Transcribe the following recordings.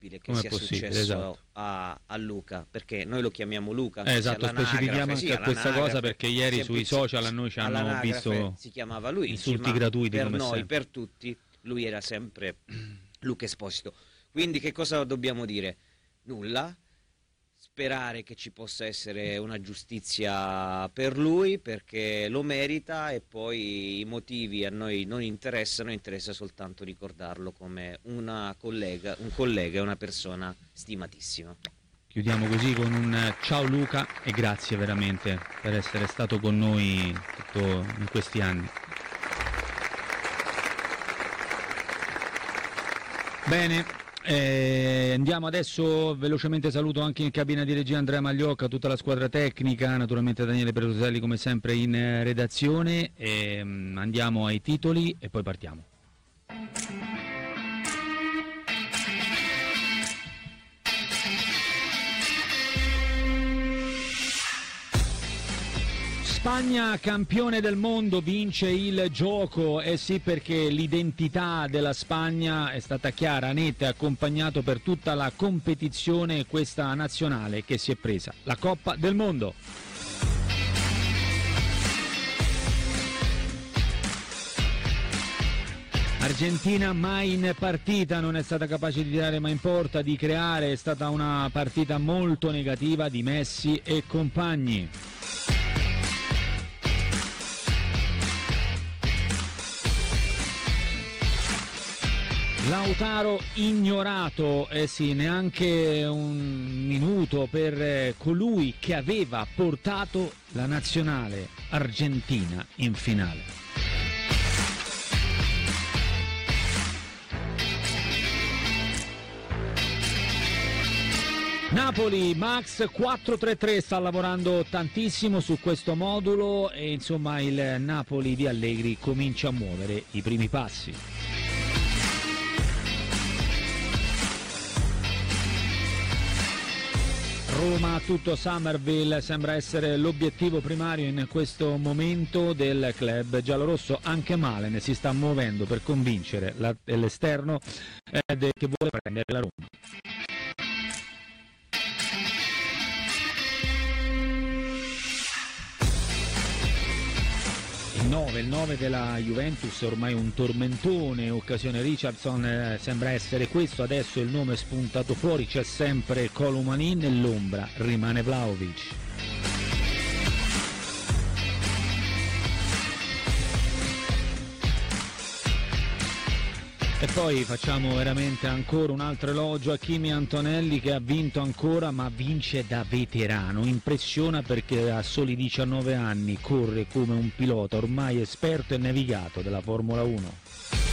che sia successo esatto. a Luca, perché noi lo chiamiamo Luca. Esatto, specifichiamo anche questa cosa perché ieri sui social noi ci hanno visto si chiamava Luigi, insulti gratuiti per come noi, sempre. per tutti, lui era sempre Luca Esposito. Quindi che cosa dobbiamo dire? Nulla. Sperare che ci possa essere una giustizia per lui, perché lo merita, e poi i motivi a noi non interessano, interessa soltanto ricordarlo come un collega e una persona stimatissima. Chiudiamo così con un ciao Luca e grazie veramente per essere stato con noi tutto in questi anni. Bene. Andiamo adesso, velocemente saluto anche in cabina di regia Andrea Magliocca, tutta la squadra tecnica, naturalmente Daniele Peroselli come sempre in redazione, andiamo ai titoli e poi partiamo. Spagna campione del mondo, vince il gioco, sì, perché l'identità della Spagna è stata chiara, netta e accompagnato per tutta la competizione questa nazionale che si è presa la Coppa del Mondo. Argentina mai in partita, non è stata capace di tirare mai in porta, di creare, è stata una partita molto negativa di Messi e compagni. Lautaro ignorato, sì, neanche un minuto per colui che aveva portato la nazionale argentina in finale. Napoli, Max 4-3-3, sta lavorando tantissimo su questo modulo e insomma il Napoli di Allegri comincia a muovere i primi passi. Roma, tutto Summerville sembra essere l'obiettivo primario in questo momento del club giallorosso, anche Malen si sta muovendo per convincere l'esterno che vuole prendere la Roma. Il 9 della Juventus, ormai un tormentone, occasione Richardson, sembra essere questo, adesso il nome è spuntato fuori, c'è sempre Colomani, nell'ombra rimane Vlahovic. E poi facciamo veramente ancora un altro elogio a Kimi Antonelli, che ha vinto ancora, ma vince da veterano, impressiona perché a soli 19 anni corre come un pilota ormai esperto e navigato della Formula 1.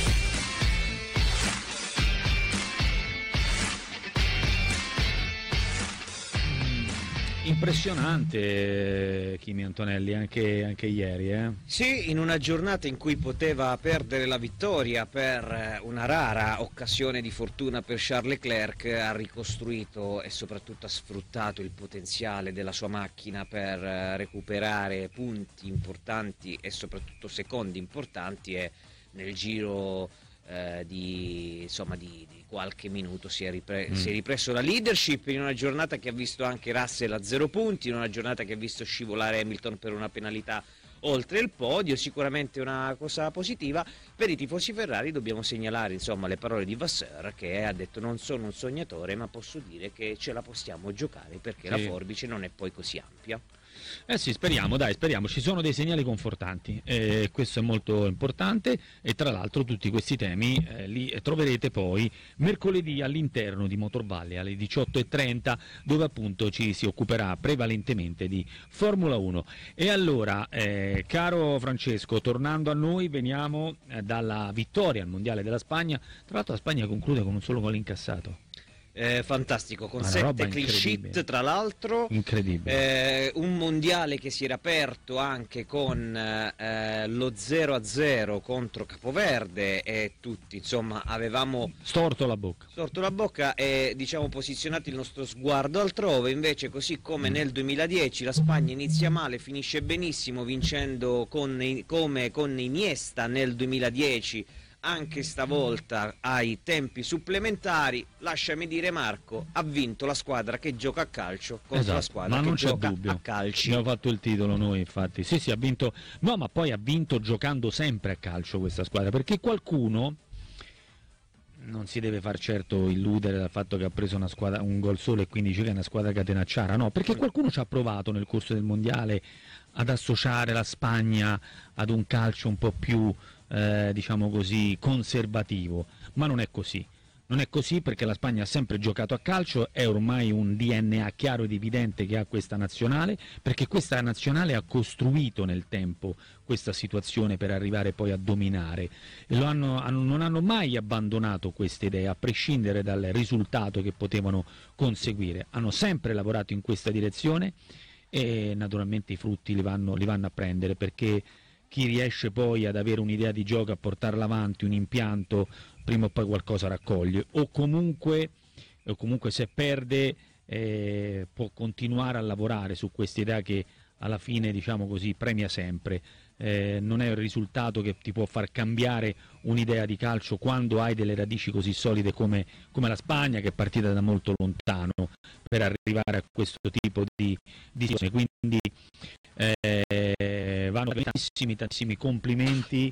Impressionante Kimi Antonelli anche ieri. Sì, in una giornata in cui poteva perdere la vittoria per una rara occasione di fortuna per Charles Leclerc, ha ricostruito e soprattutto ha sfruttato il potenziale della sua macchina per recuperare punti importanti e soprattutto secondi importanti, e nel giro di qualche minuto si è ripreso la leadership in una giornata che ha visto anche Russell a 0 punti, in una giornata che ha visto scivolare Hamilton per una penalità oltre il podio. Sicuramente una cosa positiva. Per i tifosi Ferrari dobbiamo segnalare le parole di Vasseur, che ha detto: non sono un sognatore, ma posso dire che ce la possiamo giocare, perché la forbice non è poi così ampia. Sì, speriamo, ci sono dei segnali confortanti, questo è molto importante, e tra l'altro tutti questi temi li troverete poi mercoledì all'interno di Motorvalle alle 18:30, dove appunto ci si occuperà prevalentemente di Formula 1. E allora, caro Francesco, tornando a noi, veniamo dalla vittoria al Mondiale della Spagna. Tra l'altro la Spagna conclude con un solo gol incassato. Fantastico, con 7 clean sheet, tra l'altro. Incredibile. Un mondiale che si era aperto anche con lo 0-0 contro Capoverde, e tutti avevamo storto la bocca e posizionato il nostro sguardo altrove. Invece, così come nel 2010, la Spagna inizia male, finisce benissimo, vincendo come con Iniesta nel 2010 anche stavolta ai tempi supplementari, lasciami dire Marco, ha vinto la squadra che gioca a calcio contro la squadra ma che non c'è gioca dubbio. a calci. Abbiamo fatto il titolo noi, infatti. Sì, ha vinto. No, ma poi ha vinto giocando sempre a calcio questa squadra, perché qualcuno non si deve far certo illudere dal fatto che ha preso una squadra, un gol solo e quindi dice che è una squadra catenacciara, no, perché qualcuno ci ha provato nel corso del mondiale ad associare la Spagna ad un calcio un po' più, diciamo così, conservativo, ma non è così. Non è così, perché la Spagna ha sempre giocato a calcio, è ormai un DNA chiaro ed evidente che ha questa nazionale, perché questa nazionale ha costruito nel tempo questa situazione per arrivare poi a dominare. E non hanno mai abbandonato queste idee, a prescindere dal risultato che potevano conseguire. Hanno sempre lavorato in questa direzione e naturalmente i frutti li vanno a prendere, perché chi riesce poi ad avere un'idea di gioco, a portarla avanti, un impianto, prima o poi qualcosa raccoglie, o comunque se perde può continuare a lavorare su questa idea che alla fine, diciamo così, premia sempre. Non è il risultato che ti può far cambiare un'idea di calcio quando hai delle radici così solide come la Spagna, che è partita da molto lontano per arrivare a questo tipo di situazione. Quindi vanno tantissimi complimenti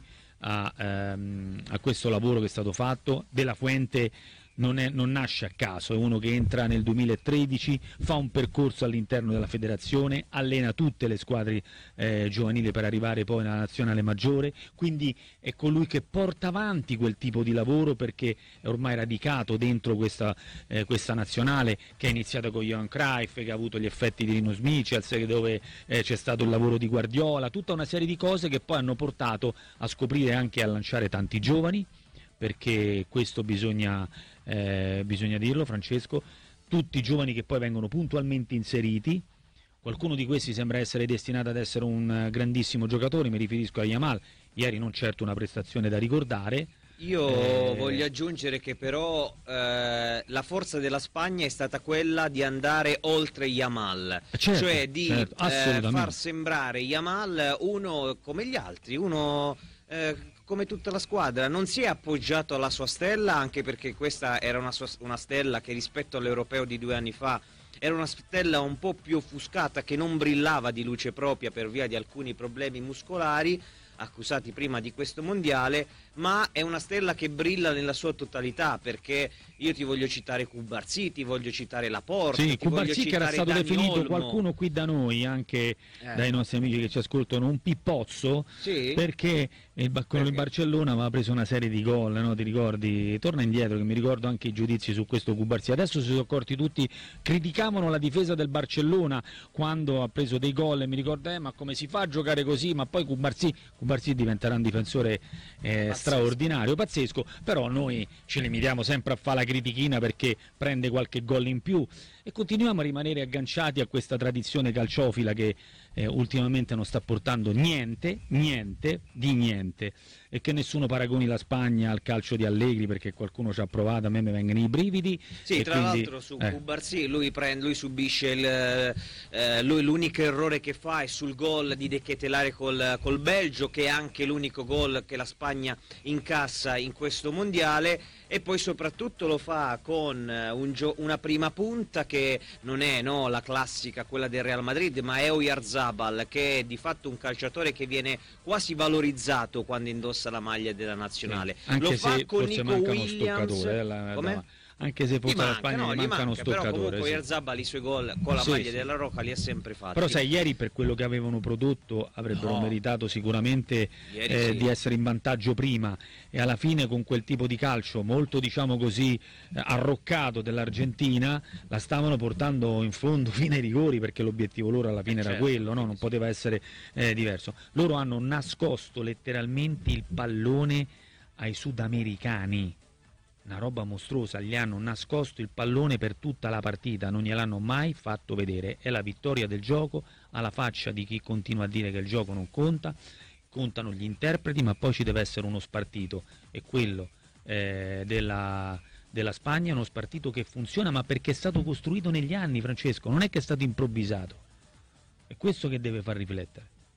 a questo lavoro che è stato fatto. De La Fuente non nasce a caso, è uno che entra nel 2013, fa un percorso all'interno della federazione, allena tutte le squadre giovanili per arrivare poi nella nazionale maggiore, quindi è colui che porta avanti quel tipo di lavoro, perché è ormai radicato dentro questa nazionale, che è iniziata con Johan Cruyff, che ha avuto gli effetti di Rinus Michels, dove c'è stato il lavoro di Guardiola, tutta una serie di cose che poi hanno portato a scoprire anche e a lanciare tanti giovani, perché questo bisogna dirlo, Francesco, tutti i giovani che poi vengono puntualmente inseriti. Qualcuno di questi sembra essere destinato ad essere un grandissimo giocatore, mi riferisco a Yamal, ieri non certo una prestazione da ricordare. Io voglio aggiungere che però la forza della Spagna è stata quella di andare oltre Yamal, cioè di far sembrare Yamal uno come gli altri, uno come tutta la squadra. Non si è appoggiato alla sua stella, anche perché questa era una stella che rispetto all'Europeo di 2 anni fa era una stella un po' più offuscata, che non brillava di luce propria per via di alcuni problemi muscolari accusati prima di questo mondiale, ma è una stella che brilla nella sua totalità, perché io ti voglio citare Cubarsí, ti voglio citare Laporte, sì, ti voglio Cubarsí, che era stato Dani definito Olmo. Qualcuno qui da noi, anche dai nostri amici che ci ascoltano, un pippozzo, sì? perché con il Barcellona aveva preso una serie di gol, no? Ti ricordi? Torna indietro, che mi ricordo anche i giudizi su questo Cubarsí. Adesso si sono accorti tutti, criticavano la difesa del Barcellona quando ha preso dei gol, e mi ricordo ma come si fa a giocare così? Ma poi Cubarsí diventerà un difensore straordinario, pazzesco, però noi ci limitiamo sempre a fare la critichina perché prende qualche gol in più, e continuiamo a rimanere agganciati a questa tradizione calciofila che ultimamente non sta portando niente, e che nessuno paragoni la Spagna al calcio di Allegri, perché qualcuno ci ha provato, a me mi vengono i brividi. Sì, tra l'altro su Cubarsí lui subisce lui l'unico errore che fa è sul gol di De Ketelare col Belgio, che è anche l'unico gol che la Spagna incassa in questo mondiale, e poi soprattutto lo fa con una prima punta che non è la classica, quella del Real Madrid, ma è Oyarzabal, che è di fatto un calciatore che viene quasi valorizzato quando indossa la maglia della nazionale. Sì, anche lo se fa con forse Nico manca uno Williams. stoccatore, anche se forse la Spagna gli manca uno stoccatore. Però comunque sì. Oyarzabal i suoi gol con la maglia della Rocca li ha sempre fatti. Però sai, ieri per quello che avevano prodotto avrebbero meritato sicuramente di essere in vantaggio prima, e alla fine con quel tipo di calcio molto, diciamo così, arroccato dell'Argentina, la stavano portando in fondo fino ai rigori, perché l'obiettivo loro alla fine era quello, no? Non poteva essere diverso. Loro hanno nascosto letteralmente il pallone ai sudamericani, una roba mostruosa, gli hanno nascosto il pallone per tutta la partita, non gliel'hanno mai fatto vedere. È la vittoria del gioco, alla faccia di chi continua a dire che il gioco non conta, contano gli interpreti, ma poi ci deve essere uno spartito, e quello della Spagna è uno spartito che funziona, ma perché è stato costruito negli anni, Francesco, non è che è stato improvvisato. È questo che deve far riflettere.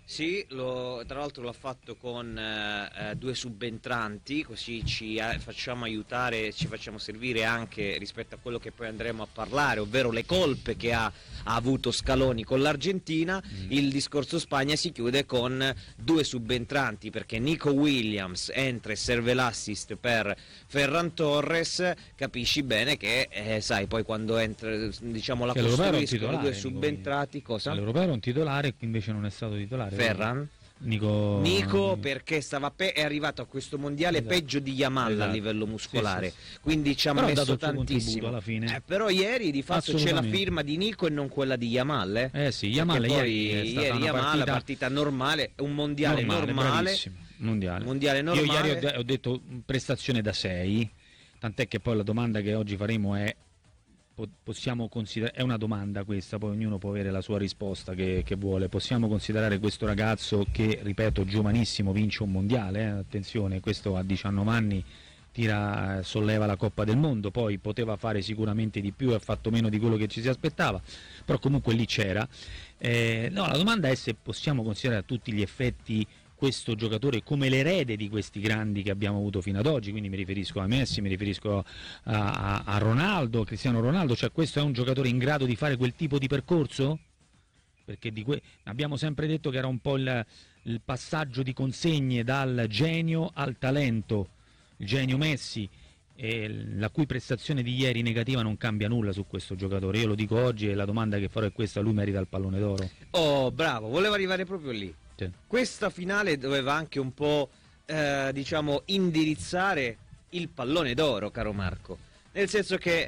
Sì, tra l'altro l'ha fatto con due subentranti, così ci facciamo aiutare, ci facciamo servire anche rispetto a quello che poi andremo a parlare, ovvero le colpe che ha avuto Scaloni con l'Argentina. Il discorso Spagna si chiude con due subentranti, perché Nico Williams entra e serve l'assist per Ferran Torres. Capisci bene che, sai, poi quando entra, diciamo, la Che all'Europeo era un costruiscono titolare, due subentrati, cosa? All'Europeo era un titolare, qui invece non è stato titolare. Ferran? Nico perché è arrivato a questo mondiale peggio di Yamal a livello muscolare, sì. quindi ci ha Però messo ha dato tantissimo alla fine. Però ieri di fatto c'è la firma di Nico e non quella di Yamal, sì, Yamal ieri Yamal, la partita normale, un mondiale normale. Mondiale normale. Io ieri ho detto prestazione da 6, tant'è che poi la domanda che oggi faremo è: possiamo considerare, è una domanda questa, poi ognuno può avere la sua risposta che vuole, possiamo considerare questo ragazzo che, ripeto, giovanissimo, vince un mondiale, attenzione, questo a 19 anni solleva la Coppa del Mondo, poi poteva fare sicuramente di più e ha fatto meno di quello che ci si aspettava, però comunque lì c'era. No, la domanda è se possiamo considerare a tutti gli effetti questo giocatore come l'erede di questi grandi che abbiamo avuto fino ad oggi, quindi mi riferisco a Messi, mi riferisco a Ronaldo, Cristiano Ronaldo, cioè questo è un giocatore in grado di fare quel tipo di percorso? Perché abbiamo sempre detto che era un po' il passaggio di consegne dal genio al talento, il genio Messi, la cui prestazione di ieri negativa non cambia nulla su questo giocatore. Io lo dico oggi e la domanda che farò è questa: lui merita il pallone d'oro? Oh, bravo, volevo arrivare proprio lì. Sì. Questa finale doveva anche un po' diciamo indirizzare il pallone d'oro, caro Marco, nel senso che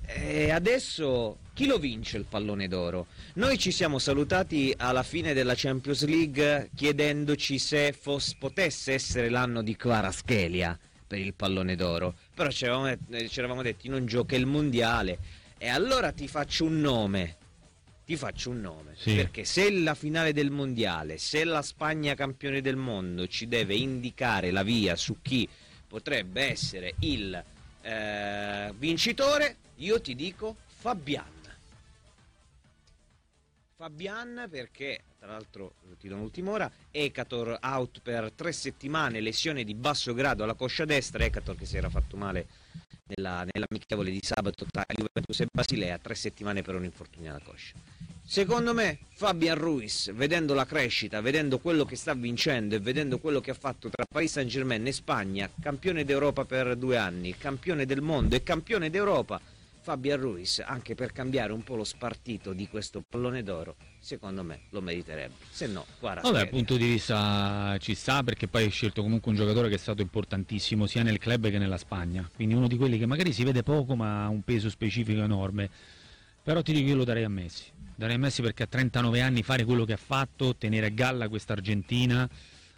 adesso chi lo vince il pallone d'oro? Noi ci siamo salutati alla fine della Champions League chiedendoci se potesse essere l'anno di Kvaratskhelia per il pallone d'oro, però ci eravamo detti non gioca il mondiale, e allora ti faccio un nome, sì. Perché se la finale del mondiale, se la Spagna campione del mondo ci deve indicare la via su chi potrebbe essere il vincitore, io ti dico Fabian, perché tra l'altro ti do un'ultima ora, Ekator out per 3 settimane, lesione di basso grado alla coscia destra, Ekator che si era fatto male nell'amichevole di sabato tra Juventus e Basilea, 3 settimane per un infortunio alla coscia. Secondo me Fabian Ruiz, vedendo la crescita, vedendo quello che sta vincendo e vedendo quello che ha fatto tra Paris Saint-Germain e Spagna, campione d'Europa per 2 anni, campione del mondo e campione d'Europa, Fabian Ruiz, anche per cambiare un po' lo spartito di questo pallone d'oro, secondo me lo meriterebbe. Se no, guarda. Dal punto di vista ci sta, perché poi hai scelto comunque un giocatore che è stato importantissimo sia nel club che nella Spagna, quindi uno di quelli che magari si vede poco ma ha un peso specifico enorme. Però ti dico, io lo darei a Messi. Darei a Messi perché a 39 anni fare quello che ha fatto, tenere a galla questa Argentina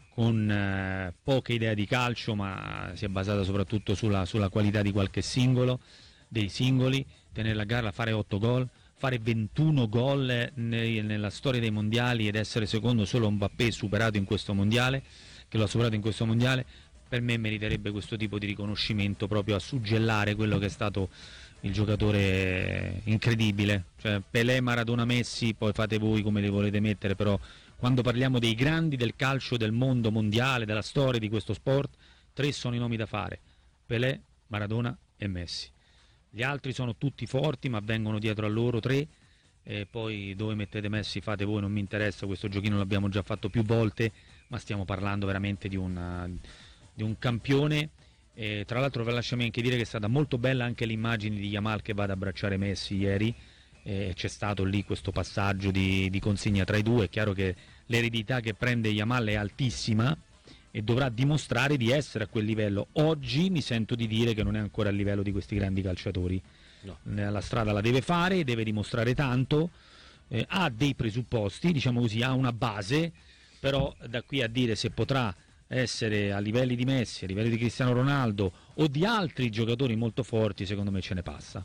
con poche idee di calcio, ma si è basata soprattutto sulla qualità di qualche dei singoli, tenerla a galla, fare 8 gol, fare 21 gol nella storia dei mondiali ed essere secondo solo a Mbappé superato in questo mondiale, che lo ha superato in questo mondiale, per me meriterebbe questo tipo di riconoscimento, proprio a suggellare quello che è stato il giocatore incredibile. Cioè Pelé, Maradona, Messi, poi fate voi come li volete mettere, però quando parliamo dei grandi del calcio del mondo mondiale, della storia di questo sport, 3 sono i nomi da fare: Pelé, Maradona e Messi. Gli altri sono tutti forti, ma vengono dietro a loro 3, e poi dove mettete Messi fate voi, non mi interessa, questo giochino l'abbiamo già fatto più volte, ma stiamo parlando veramente di un campione. E tra l'altro lasciami anche dire che è stata molto bella anche l'immagine di Yamal che va ad abbracciare Messi ieri, c'è stato lì questo passaggio di consegna tra i due. È chiaro che l'eredità che prende Yamal è altissima e dovrà dimostrare di essere a quel livello. Oggi mi sento di dire che non è ancora a livello di questi grandi calciatori, no. La strada la deve fare, deve dimostrare tanto, ha dei presupposti, diciamo così, ha una base, però da qui a dire se potrà essere a livelli di Messi, a livelli di Cristiano Ronaldo o di altri giocatori molto forti, secondo me ce ne passa.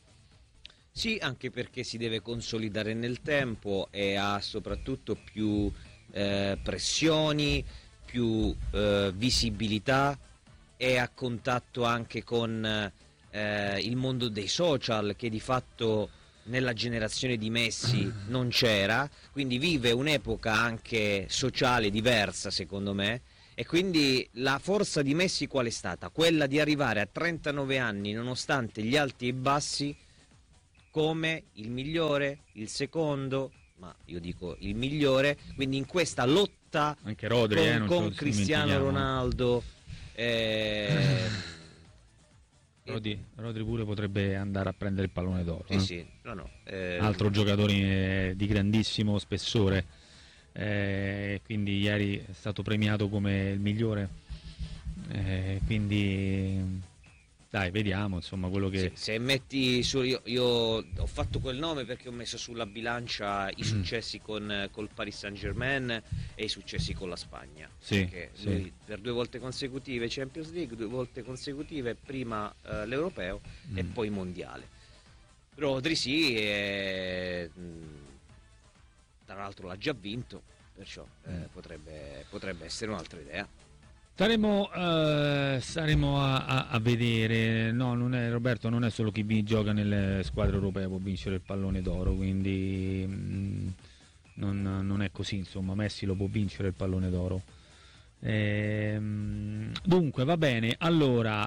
Sì, anche perché si deve consolidare nel tempo e ha soprattutto più pressioni, più visibilità, è a contatto anche con il mondo dei social, che di fatto nella generazione di Messi non c'era, quindi vive un'epoca anche sociale diversa secondo me, e quindi la forza di Messi qual è stata? Quella di arrivare a 39 anni nonostante gli alti e bassi come il migliore, il secondo, ma io dico il migliore, quindi in questa lotta anche Rodri, con Cristiano Ronaldo. Rodri pure potrebbe andare a prendere il pallone d'oro. Sì, no. Altro giocatore di grandissimo spessore, quindi ieri è stato premiato come il migliore, quindi dai, vediamo insomma quello che... Se metti su, io ho fatto quel nome perché ho messo sulla bilancia i successi col Paris Saint-Germain e i successi con la Spagna, perché lui per 2 volte consecutive Champions League, 2 volte consecutive, prima l'Europeo e poi Mondiale. Rodri sì, tra l'altro l'ha già vinto, perciò potrebbe essere un'altra idea. Staremo a vedere. No, Roberto, non è solo chi gioca nelle squadre europee può vincere il pallone d'oro, quindi non è così, insomma. Messi lo può vincere il pallone d'oro. Dunque va bene, allora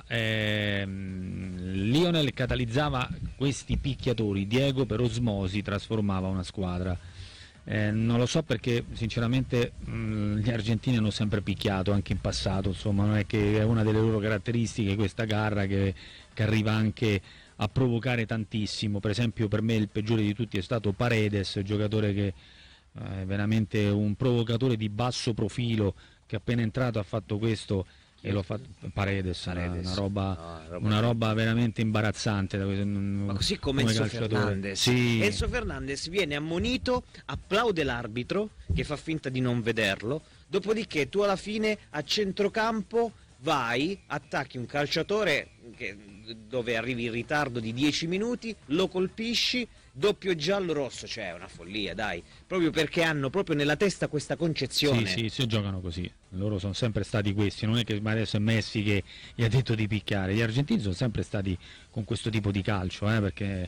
Lionel catalizzava questi picchiatori, Diego per osmosi trasformava una squadra. Non lo so perché sinceramente gli argentini hanno sempre picchiato anche in passato, insomma non è che è una delle loro caratteristiche questa garra che arriva anche a provocare tantissimo. Per esempio per me il peggiore di tutti è stato Paredes, giocatore che è veramente un provocatore di basso profilo, che appena entrato ha fatto questo e l'ho fatto Paredes. Una roba veramente imbarazzante ma così come Enzo Fernandez. Sì. Enzo Fernandez viene ammonito, applaude l'arbitro che fa finta di non vederlo, dopodiché tu alla fine a centrocampo vai, attacchi un calciatore dove arrivi in ritardo di 10 minuti, lo colpisci, doppio giallo rosso, cioè è una follia, dai, proprio perché hanno proprio nella testa questa concezione. Sì, giocano così, loro sono sempre stati questi, non è che adesso è Messi che gli ha detto di picchiare, gli argentini sono sempre stati con questo tipo di calcio, perché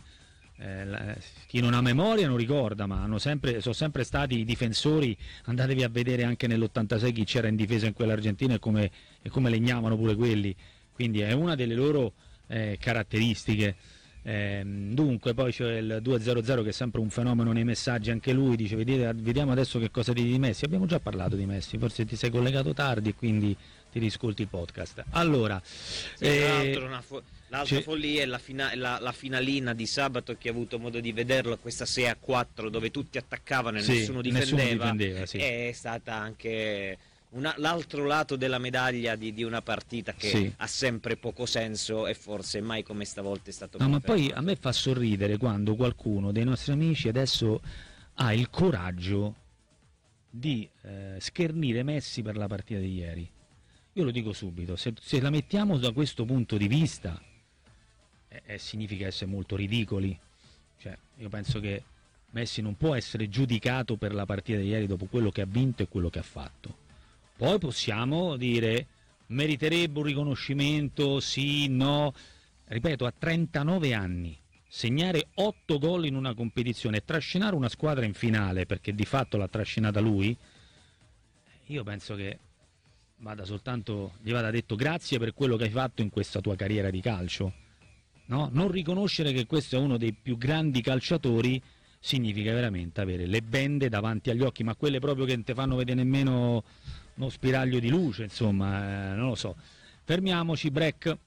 chi non ha memoria non ricorda, ma sono sempre stati i difensori. Andatevi a vedere anche nell'86 chi c'era in difesa in quell'Argentina e come legnavano pure quelli, quindi è una delle loro caratteristiche. Dunque poi c'è il 200 che è sempre un fenomeno nei messaggi, anche lui dice vediamo adesso che cosa dite di Messi. Abbiamo già parlato di Messi, forse ti sei collegato tardi e quindi ti riscolti il podcast. Allora l'altra follia è la finalina di sabato, che ho avuto modo di vederlo, questa 6-4 dove tutti attaccavano e nessuno difendeva, sì. È stata anche l'altro lato della medaglia di una partita che ha sempre poco senso, e forse mai come stavolta è stato ma poi a me fa sorridere quando qualcuno dei nostri amici adesso ha il coraggio di schernire Messi per la partita di ieri. Io lo dico subito, se la mettiamo da questo punto di vista significa essere molto ridicoli. Cioè, io penso che Messi non può essere giudicato per la partita di ieri dopo quello che ha vinto e quello che ha fatto. Poi possiamo dire meriterebbe un riconoscimento, sì, no. Ripeto, a 39 anni segnare 8 gol in una competizione e trascinare una squadra in finale, perché di fatto l'ha trascinata lui, io penso che gli vada detto grazie per quello che hai fatto in questa tua carriera di calcio, no? Non riconoscere che questo è uno dei più grandi calciatori significa veramente avere le bende davanti agli occhi, ma quelle proprio che non ti fanno vedere nemmeno uno spiraglio di luce, insomma, non lo so. Fermiamoci, break.